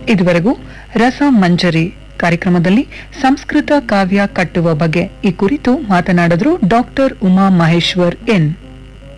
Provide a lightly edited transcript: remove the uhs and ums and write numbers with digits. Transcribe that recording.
ಇದುವರೆಗೂ ರಸ ಮಂಜರಿ ಕಾರ್ಯಕ್ರಮದಲ್ಲಿ ಸಂಸ್ಕೃತ ಕಾವ್ಯ ಕಟ್ಟುವ ಬಗ್ಗೆ ಈ ಕುರಿತು ಮಾತನಾಡಿದ್ರು ಡಾಕ್ಟರ್ ಉಮಾ ಮಹೇಶ್ವರ್ ಎನ್.